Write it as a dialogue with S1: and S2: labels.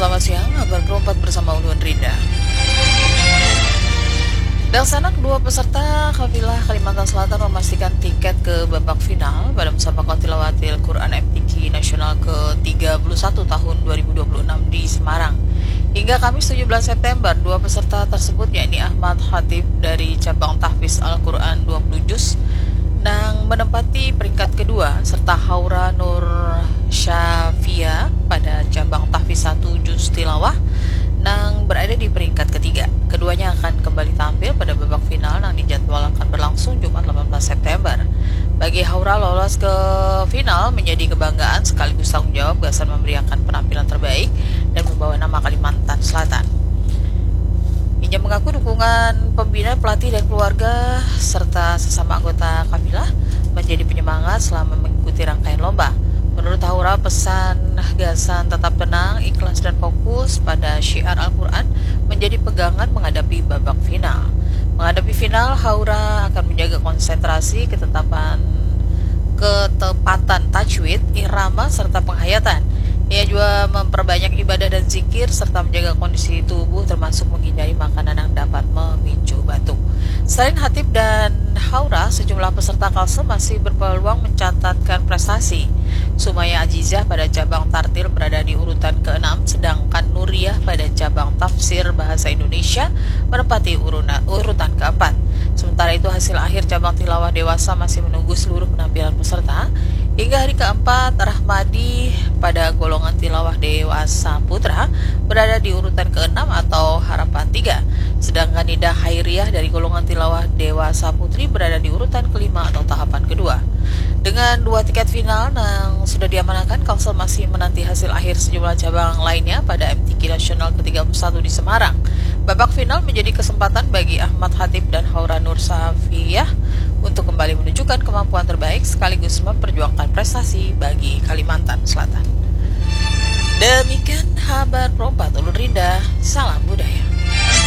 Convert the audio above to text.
S1: Selamat siang, kabar keempat bersama Ulun Rinda. Daksana kedua peserta kafilah Kalimantan Selatan memastikan tiket ke babak final pada Musabaqah Tilawatil Quran MTQ Nasional ke-31 tahun 2026 di Semarang. Hingga Kamis 17 September, dua peserta tersebut yakni Ahmad Khatib dari cabang tahfiz Al-Quran 20 juz yang menempati peringkat kedua, serta Haura Nur Syafia pada cabang tahfiz 1 juz tilawah yang berada di peringkat ketiga. Keduanya akan kembali tampil pada babak final yang dijadwalkan berlangsung Jumat 18 September. Bagi Haura, lolos ke final menjadi kebanggaan sekaligus tanggung jawab Gasan memberiakan penampilan terbaik dan membawa nama Kalimantan Selatan. Ia mengaku dukungan pembina, pelatih, dan keluarga serta sesama anggota kafilah menjadi penyemangat selama mengikuti rangkaian lomba. Menurut Haura, pesan Gasan tetap tenang, ikhlas, dan fokus pada syiar Al-Quran menjadi pegangan menghadapi babak final. Menghadapi final, Haura akan menjaga konsentrasi, ketepatan tajwid, irama, serta penghayatan. Ia juga memperbanyak ibadah dan zikir serta menjaga kondisi tubuh termasuk menghindari makanan yang dapat memicu batuk. Selain Khatib dan Haura, sejumlah peserta Kalsel masih berpeluang mencatatkan prestasi. Sumaya Ajizah pada cabang tartil berada di urutan ke-6, sedangkan Nuriyah pada cabang tafsir bahasa Indonesia menempati urutan ke-4. Sementara itu, hasil akhir cabang tilawah dewasa masih menunggu seluruh penampilan peserta. Hingga hari keempat, Rahmadi pada golongan tilawah dewasa putra berada di urutan ke-6 atau harapan 3. Sedangkan Nida Khairiyah dari golongan tilawah dewasa putri berada di urutan ke-5 atau tahapan kedua. Dengan 2 tiket final yang sudah diamankan, Kalsel masih menanti hasil akhir sejumlah cabang lainnya pada MTQ Nasional ke-31 di Semarang. Babak final menjadi kesempatan bagi Ahmad Khatib dan Haura Nur Syafia untuk kembali menunjukkan kemampuan terbaik sekaligus memperjuangkan prestasi bagi Kalimantan Selatan. Demikian kabar Pro 4 Ulun Rinda, salam budaya.